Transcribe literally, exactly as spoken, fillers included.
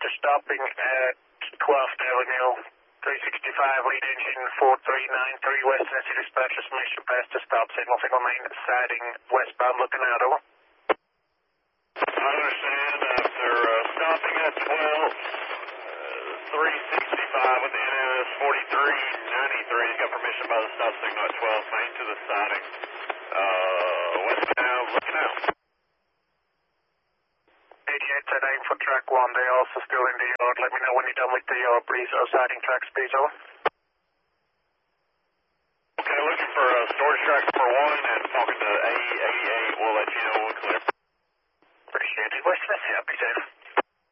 Dispatcher stopping at twelfth Avenue, three sixty-five, lead engine four three nine three, West Tennessee Dispatcher, summation past the stop signal, single main siding, westbound looking out, over. I understand after uh, stopping at twelve, uh, three sixty-five with the N M S forty-three ninety-three, he's got permission by the stop signal at twelve, main to the siding, uh, westbound looking out. eighty-eight, ten aim for track one, they also still in the yard. Let me know when you're done with the yard, please. Uh, siding track speeds, over. Okay, looking for uh, storage track number one and talking to A eighty-eight. We'll let you know when clear. Appreciate it. West Tennessee, I'll be safe.